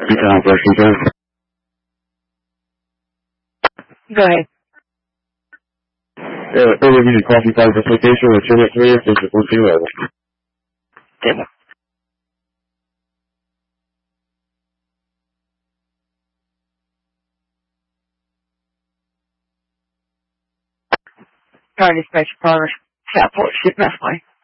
Go ahead. Earlier we did coffee size application with Chile 3 is the 14 level. Demo. Trying to dispatch progress. Southport, ship that way.